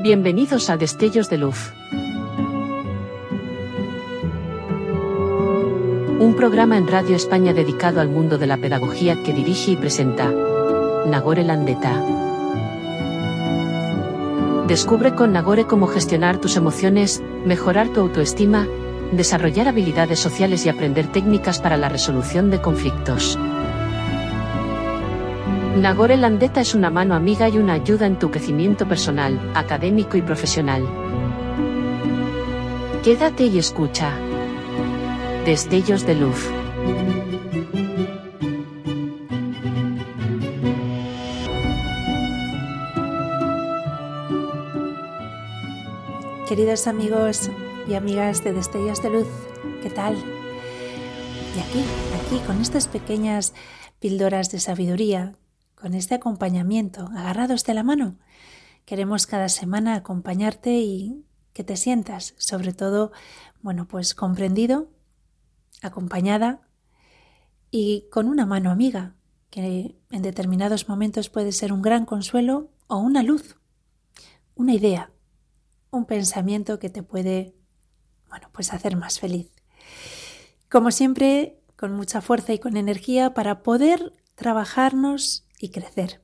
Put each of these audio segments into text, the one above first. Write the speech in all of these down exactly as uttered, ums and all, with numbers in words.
Bienvenidos a Destellos de Luz. Un programa en Radio España dedicado al mundo de la pedagogía que dirige y presenta Nagore Landeta. Descubre con Nagore cómo gestionar tus emociones, mejorar tu autoestima, desarrollar habilidades sociales y aprender técnicas para la resolución de conflictos. Nagore Landeta es una mano amiga y una ayuda en tu crecimiento personal, académico y profesional. Quédate y escucha. Destellos de Luz. Queridos amigos y amigas de Destellos de Luz, ¿qué tal? Y aquí, aquí, con estas pequeñas píldoras de sabiduría, con este acompañamiento, agarrados de la mano, queremos cada semana acompañarte y que te sientas, sobre todo, bueno, pues comprendido, acompañada y con una mano amiga, que en determinados momentos puede ser un gran consuelo o una luz, una idea, un pensamiento que te puede, bueno, pues hacer más feliz. Como siempre, con mucha fuerza y con energía para poder trabajarnos y crecer.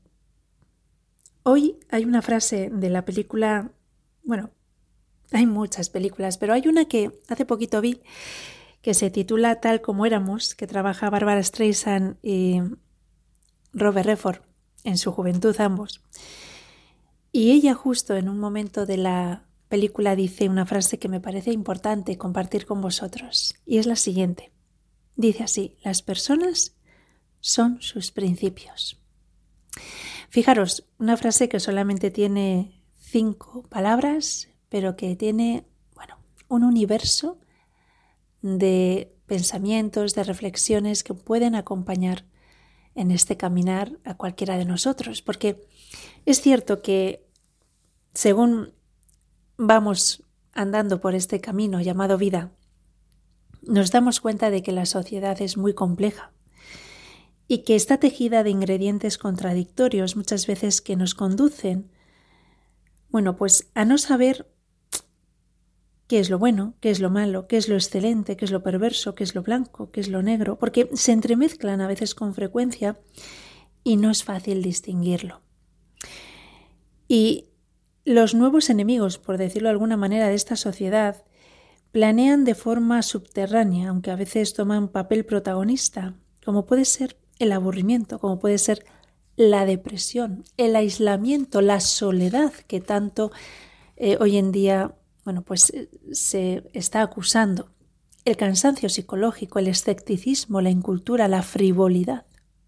Hoy hay una frase de la película, bueno, hay muchas películas, pero hay una que hace poquito vi que se titula Tal como éramos, que trabaja Barbra Streisand y Robert Redford en su juventud ambos. Y ella justo en un momento de la película dice una frase que me parece importante compartir con vosotros, y es la siguiente. Dice así: las personas son sus principios. Fijaros, una frase que solamente tiene cinco palabras, pero que tiene, bueno, un universo de pensamientos, de reflexiones que pueden acompañar en este caminar a cualquiera de nosotros. Porque es cierto que según vamos andando por este camino llamado vida, nos damos cuenta de que la sociedad es muy compleja y que está tejida de ingredientes contradictorios muchas veces que nos conducen, bueno, pues a no saber qué es lo bueno, qué es lo malo, qué es lo excelente, qué es lo perverso, qué es lo blanco, qué es lo negro, porque se entremezclan a veces con frecuencia y no es fácil distinguirlo. Y los nuevos enemigos, por decirlo de alguna manera, de esta sociedad, planean de forma subterránea, aunque a veces toman papel protagonista, como puede ser el aburrimiento, como puede ser la depresión, el aislamiento, la soledad que tanto eh, hoy en día, bueno, pues eh, se está acusando, el cansancio psicológico, el escepticismo, la incultura, la frivolidad.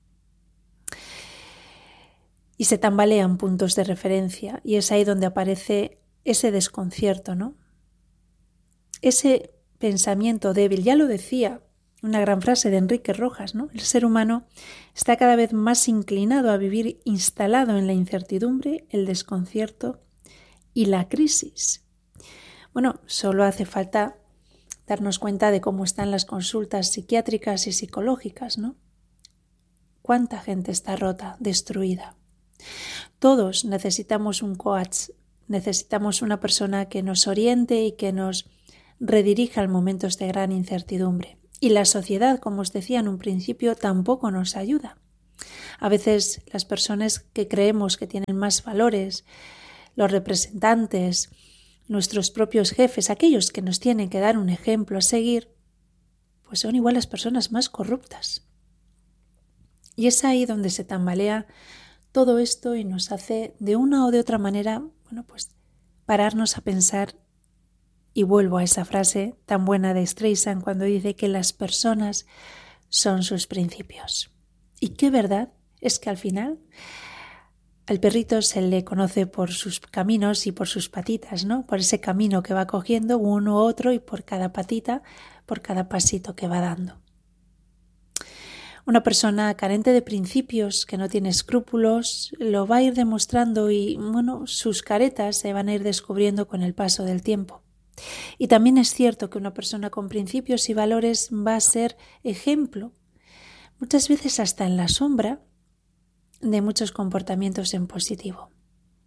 Y se tambalean puntos de referencia y es ahí donde aparece ese desconcierto, ¿no? Ese pensamiento débil, ya lo decía una gran frase de Enrique Rojas, ¿no? El ser humano está cada vez más inclinado a vivir instalado en la incertidumbre, el desconcierto y la crisis. Bueno, solo hace falta darnos cuenta de cómo están las consultas psiquiátricas y psicológicas, ¿no? ¿Cuánta gente está rota, destruida? Todos necesitamos un coach, necesitamos una persona que nos oriente y que nos redirija en momentos de gran incertidumbre. Y la sociedad, como os decía en un principio, tampoco nos ayuda. A veces las personas que creemos que tienen más valores, los representantes, nuestros propios jefes, aquellos que nos tienen que dar un ejemplo a seguir, pues son igual las personas más corruptas. Y es ahí donde se tambalea todo esto y nos hace de una o de otra manera, bueno, pues pararnos a pensar. Y vuelvo a esa frase tan buena de Streisand cuando dice que las personas son sus principios. Y qué verdad es que al final al perrito se le conoce por sus caminos y por sus patitas, ¿no? Por ese camino que va cogiendo uno u otro y por cada patita, por cada pasito que va dando. Una persona carente de principios, que no tiene escrúpulos, lo va a ir demostrando y, bueno, sus caretas se van a ir descubriendo con el paso del tiempo. Y también es cierto que una persona con principios y valores va a ser ejemplo, muchas veces hasta en la sombra, de muchos comportamientos en positivo.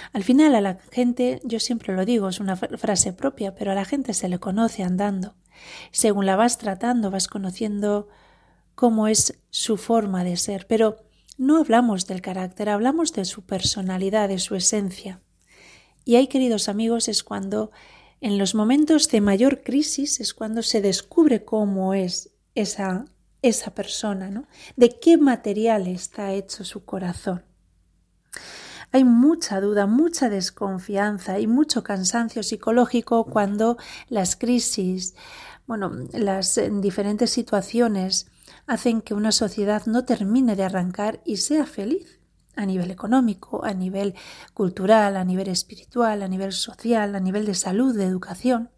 Al final a la gente, yo siempre lo digo, es una frase propia, pero a la gente se le conoce andando. Según la vas tratando, vas conociendo cómo es su forma de ser, pero no hablamos del carácter, hablamos de su personalidad, de su esencia. Y ahí, queridos amigos, es cuando en los momentos de mayor crisis es cuando se descubre cómo es esa, esa persona, ¿no? De qué material está hecho su corazón. Hay mucha duda, mucha desconfianza y mucho cansancio psicológico cuando las crisis, bueno, las diferentes situaciones hacen que una sociedad no termine de arrancar y sea feliz a nivel económico, a nivel cultural, a nivel espiritual, a nivel social, a nivel de salud, de educación.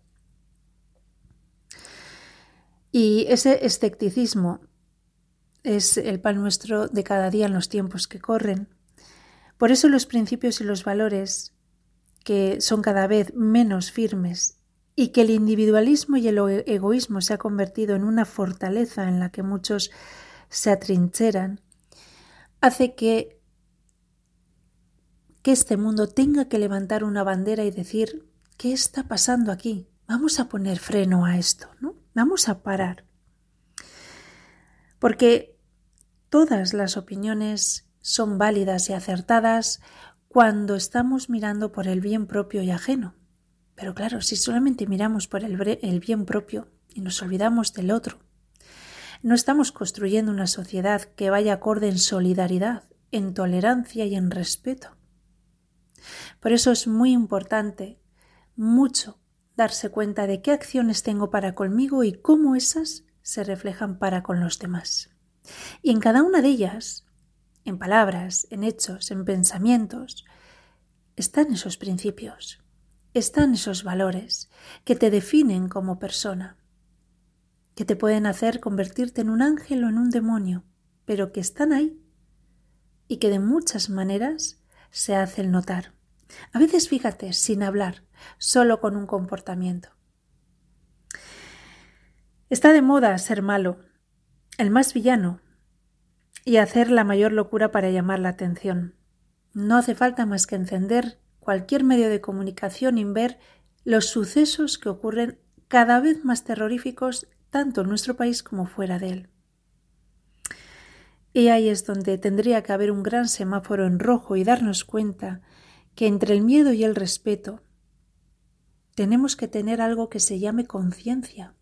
Y ese escepticismo es el pan nuestro de cada día en los tiempos que corren. Por eso los principios y los valores que son cada vez menos firmes y que el individualismo y el egoísmo se ha convertido en una fortaleza en la que muchos se atrincheran, hace que, que este mundo tenga que levantar una bandera y decir, ¿qué está pasando aquí? Vamos a poner freno a esto, ¿no? Vamos a parar. Porque todas las opiniones son válidas y acertadas cuando estamos mirando por el bien propio y ajeno. Pero claro, si solamente miramos por el, el bien propio y nos olvidamos del otro, no estamos construyendo una sociedad que vaya acorde en solidaridad, en tolerancia y en respeto. Por eso es muy importante, mucho, darse cuenta de qué acciones tengo para conmigo y cómo esas se reflejan para con los demás. Y en cada una de ellas, en palabras, en hechos, en pensamientos, están esos principios, están esos valores que te definen como persona, que te pueden hacer convertirte en un ángel o en un demonio, pero que están ahí y que de muchas maneras se hacen notar. A veces, fíjate, sin hablar, solo con un comportamiento. Está de moda ser malo, el más villano, y hacer la mayor locura para llamar la atención. No hace falta más que encender cualquier medio de comunicación y ver los sucesos que ocurren cada vez más terroríficos tanto en nuestro país como fuera de él. Y ahí es donde tendría que haber un gran semáforo en rojo y darnos cuenta que entre el miedo y el respeto tenemos que tener algo que se llame conciencia.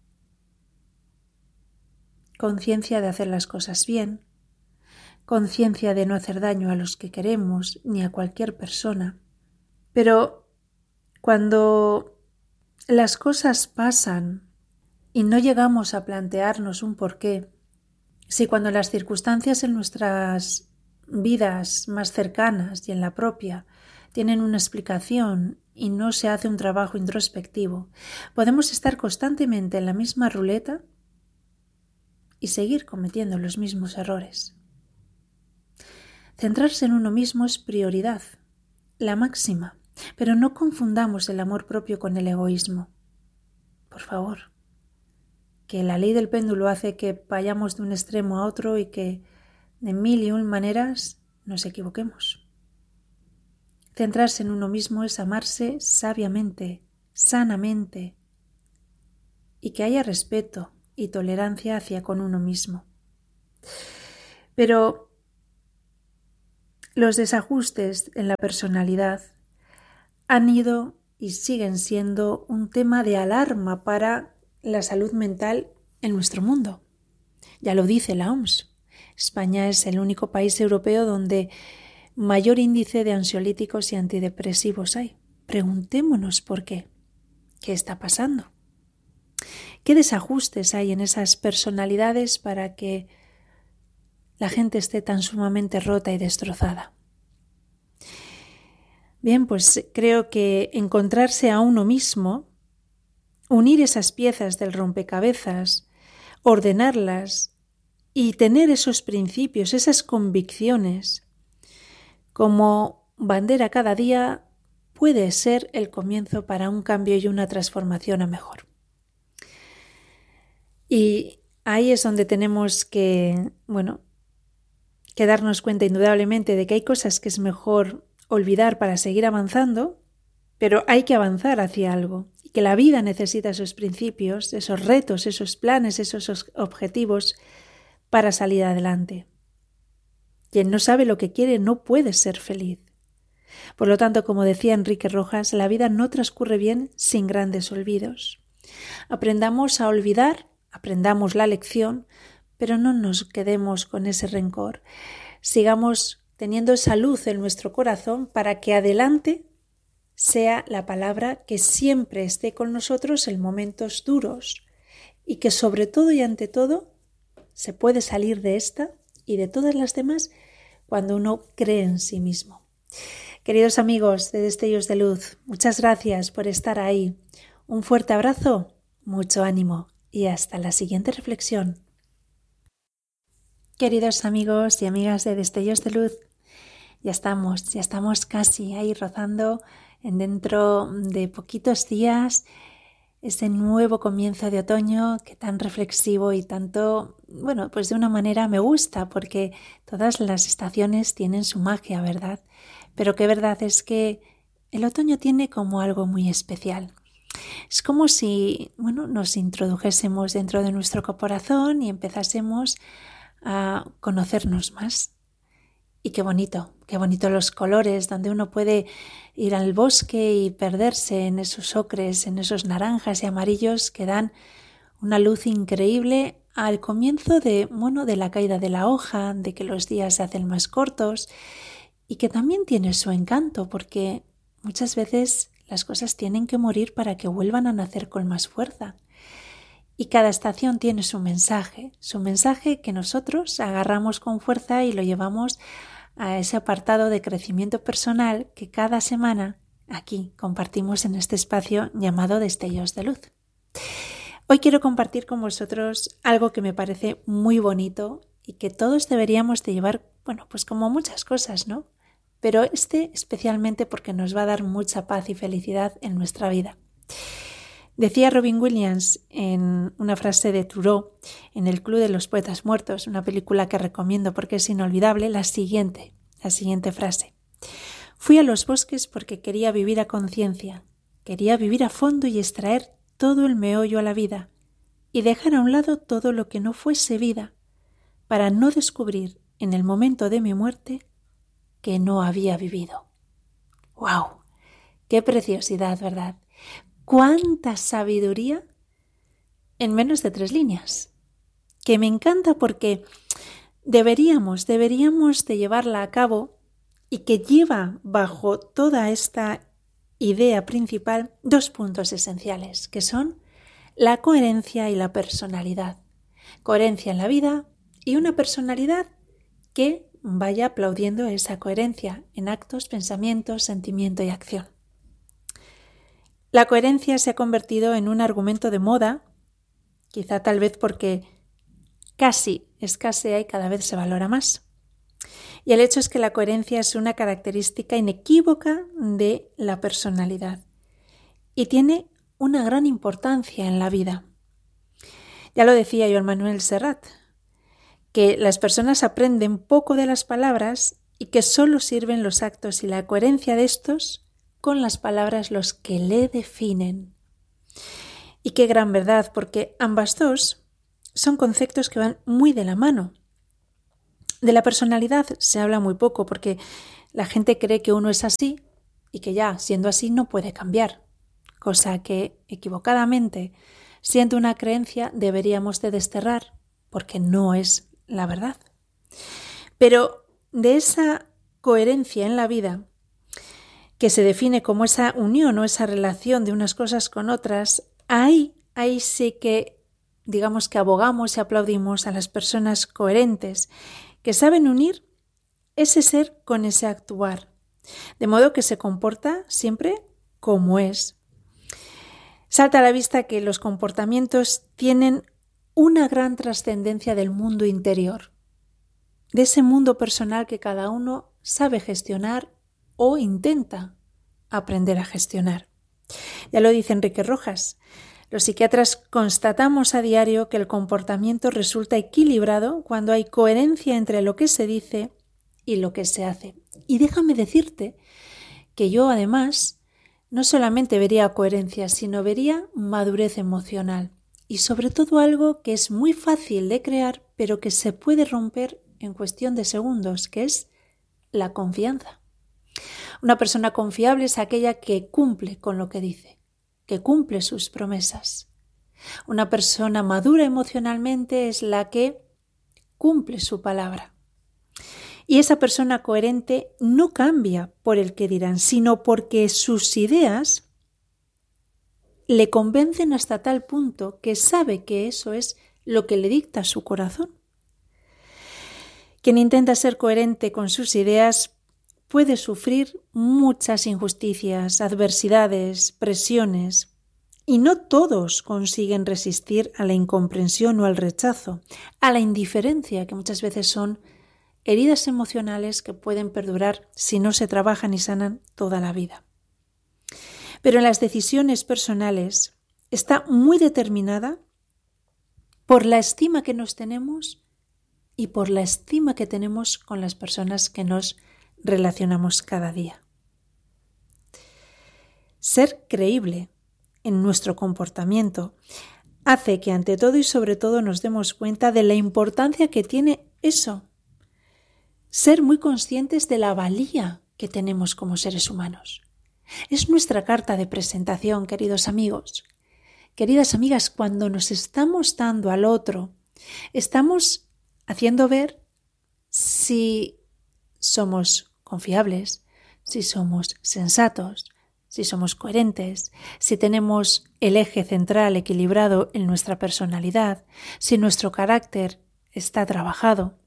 Conciencia de hacer las cosas bien, conciencia de no hacer daño a los que queremos ni a cualquier persona. Pero cuando las cosas pasan y no llegamos a plantearnos un porqué, si cuando las circunstancias en nuestras vidas más cercanas y en la propia tienen una explicación y no se hace un trabajo introspectivo, podemos estar constantemente en la misma ruleta y seguir cometiendo los mismos errores. Centrarse en uno mismo es prioridad, la máxima, pero no confundamos el amor propio con el egoísmo. Por favor, que la ley del péndulo hace que vayamos de un extremo a otro y que de mil y un maneras nos equivoquemos. Centrarse en uno mismo es amarse sabiamente, sanamente, y que haya respeto y tolerancia hacia con uno mismo. Pero los desajustes en la personalidad han ido y siguen siendo un tema de alarma para la salud mental en nuestro mundo. Ya lo dice la O M S. España es el único país europeo donde mayor índice de ansiolíticos y antidepresivos hay. Preguntémonos por qué. ¿Qué está pasando? ¿Qué desajustes hay en esas personalidades para que la gente esté tan sumamente rota y destrozada? Bien, pues creo que encontrarse a uno mismo, unir esas piezas del rompecabezas, ordenarlas y tener esos principios, esas convicciones como bandera cada día puede ser el comienzo para un cambio y una transformación a mejor. Y ahí es donde tenemos que, bueno, que darnos cuenta indudablemente de que hay cosas que es mejor olvidar para seguir avanzando, pero hay que avanzar hacia algo y que la vida necesita esos principios, esos retos, esos planes, esos objetivos para salir adelante. Quien no sabe lo que quiere no puede ser feliz. Por lo tanto, como decía Enrique Rojas, la vida no transcurre bien sin grandes olvidos. Aprendamos a olvidar, aprendamos la lección, pero no nos quedemos con ese rencor. Sigamos teniendo esa luz en nuestro corazón para que adelante sea la palabra que siempre esté con nosotros en momentos duros y que sobre todo y ante todo se puede salir de esta y de todas las demás cuando uno cree en sí mismo. Queridos amigos de Destellos de Luz, muchas gracias por estar ahí. Un fuerte abrazo, mucho ánimo y hasta la siguiente reflexión. Queridos amigos y amigas de Destellos de Luz, ya estamos, ya estamos casi ahí rozando en dentro de poquitos días ese nuevo comienzo de otoño que tan reflexivo y tanto, bueno, pues de una manera me gusta porque todas las estaciones tienen su magia, ¿verdad? Pero qué verdad es que el otoño tiene como algo muy especial. Es como si, bueno, nos introdujésemos dentro de nuestro corazón y empezásemos a conocernos más. Y qué bonito, qué bonito los colores, donde uno puede ir al bosque y perderse en esos ocres, en esos naranjas y amarillos que dan una luz increíble al comienzo de, bueno, de la caída de la hoja, de que los días se hacen más cortos y que también tiene su encanto porque muchas veces las cosas tienen que morir para que vuelvan a nacer con más fuerza. Y cada estación tiene su mensaje, su mensaje que nosotros agarramos con fuerza y lo llevamos a ese apartado de crecimiento personal que cada semana aquí compartimos en este espacio llamado Destellos de Luz. Hoy quiero compartir con vosotros algo que me parece muy bonito y que todos deberíamos de llevar, bueno, pues como muchas cosas, ¿no? Pero este especialmente porque nos va a dar mucha paz y felicidad en nuestra vida. Decía Robin Williams en una frase de Thoreau en El Club de los Poetas Muertos, una película que recomiendo porque es inolvidable, la siguiente, la siguiente frase. Fui a los bosques porque quería vivir a conciencia, quería vivir a fondo y extraer todo el meollo a la vida y dejar a un lado todo lo que no fuese vida para no descubrir en el momento de mi muerte que no había vivido. ¡Wow! ¡Qué preciosidad!, ¿verdad? ¡Cuánta sabiduría en menos de tres líneas! Que me encanta porque deberíamos, deberíamos de llevarla a cabo y que lleva bajo toda esta idea principal dos puntos esenciales, que son la coherencia y la personalidad. Coherencia en la vida y una personalidad que vaya aplaudiendo esa coherencia en actos, pensamientos, sentimiento y acción. La coherencia se ha convertido en un argumento de moda, quizá tal vez porque casi escasea y cada vez se valora más. Y el hecho es que la coherencia es una característica inequívoca de la personalidad y tiene una gran importancia en la vida. Ya lo decía Joan Manuel Serrat, que las personas aprenden poco de las palabras y que solo sirven los actos y la coherencia de estos con las palabras los que le definen. Y qué gran verdad, porque ambas dos son conceptos que van muy de la mano. De la personalidad se habla muy poco porque la gente cree que uno es así y que ya, siendo así, no puede cambiar, cosa que, equivocadamente, siendo una creencia, deberíamos de desterrar porque no es la verdad. Pero de esa coherencia en la vida, que se define como esa unión o esa relación de unas cosas con otras, ahí, ahí sí que, digamos que abogamos y aplaudimos a las personas coherentes, que saben unir ese ser con ese actuar, de modo que se comporta siempre como es. Salta a la vista que los comportamientos tienen una gran trascendencia del mundo interior, de ese mundo personal que cada uno sabe gestionar o intenta aprender a gestionar. Ya lo dice Enrique Rojas, los psiquiatras constatamos a diario que el comportamiento resulta equilibrado cuando hay coherencia entre lo que se dice y lo que se hace. Y déjame decirte que yo además no solamente vería coherencia, sino vería madurez emocional y sobre todo algo que es muy fácil de crear, pero que se puede romper en cuestión de segundos, que es la confianza. Una persona confiable es aquella que cumple con lo que dice, que cumple sus promesas. Una persona madura emocionalmente es la que cumple su palabra. Y esa persona coherente no cambia por el que dirán, sino porque sus ideas le convencen hasta tal punto que sabe que eso es lo que le dicta su corazón. Quien intenta ser coherente con sus ideas puede sufrir muchas injusticias, adversidades, presiones, y no todos consiguen resistir a la incomprensión o al rechazo, a la indiferencia, que muchas veces son heridas emocionales que pueden perdurar si no se trabajan y sanan toda la vida. Pero en las decisiones personales está muy determinada por la estima que nos tenemos y por la estima que tenemos con las personas que nos relacionamos cada día. Ser creíble en nuestro comportamiento hace que ante todo y sobre todo nos demos cuenta de la importancia que tiene eso. Ser muy conscientes de la valía que tenemos como seres humanos. Es nuestra carta de presentación, queridos amigos. Queridas amigas, cuando nos estamos dando al otro, estamos haciendo ver si somos confiables, si somos sensatos, si somos coherentes, si tenemos el eje central equilibrado en nuestra personalidad, si nuestro carácter está trabajado.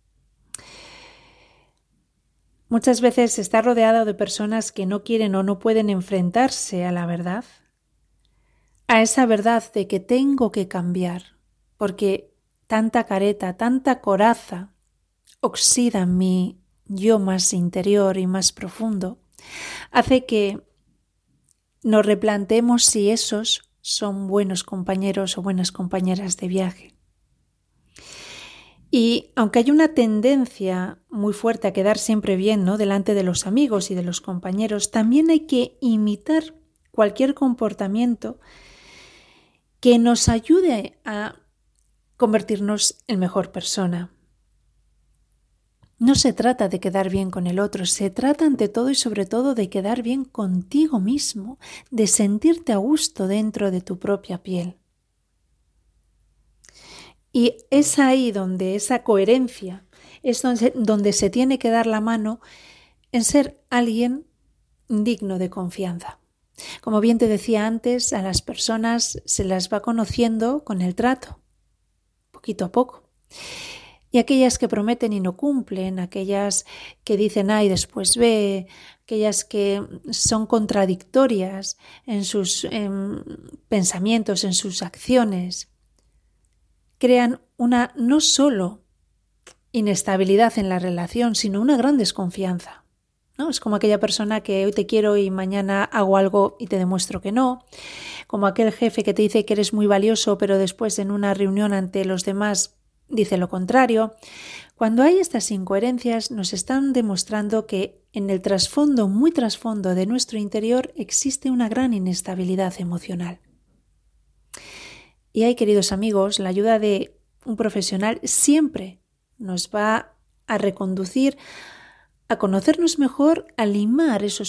Muchas veces está rodeado de personas que no quieren o no pueden enfrentarse a la verdad, a esa verdad de que tengo que cambiar, porque tanta careta, tanta coraza oxida mi yo más interior y más profundo, hace que nos replanteemos si esos son buenos compañeros o buenas compañeras de viaje. Y aunque hay una tendencia muy fuerte a quedar siempre bien, ¿no?, delante de los amigos y de los compañeros, también hay que imitar cualquier comportamiento que nos ayude a convertirnos en mejor persona. No se trata de quedar bien con el otro, se trata ante todo y sobre todo de quedar bien contigo mismo, de sentirte a gusto dentro de tu propia piel. Y es ahí donde esa coherencia, es donde, donde se tiene que dar la mano en ser alguien digno de confianza. Como bien te decía antes, a las personas se las va conociendo con el trato, poquito a poco. Y aquellas que prometen y no cumplen, aquellas que dicen A y después B, aquellas que son contradictorias en sus en pensamientos, en sus acciones, crean una no solo inestabilidad en la relación, sino una gran desconfianza, ¿no? Es como aquella persona que hoy te quiero y mañana hago algo y te demuestro que no, como aquel jefe que te dice que eres muy valioso, pero después en una reunión ante los demás dice lo contrario. Cuando hay estas incoherencias, nos están demostrando que en el trasfondo, muy trasfondo de nuestro interior, existe una gran inestabilidad emocional. Y ahí, queridos amigos, la ayuda de un profesional siempre nos va a reconducir a conocernos mejor, a limar esos